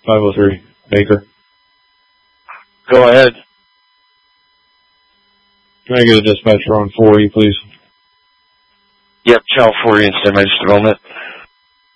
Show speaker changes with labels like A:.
A: 503, Baker.
B: Go ahead.
A: Can I get a dispatcher on 4E, please?
B: Yep, Channel 4E, Instant Emergency Development.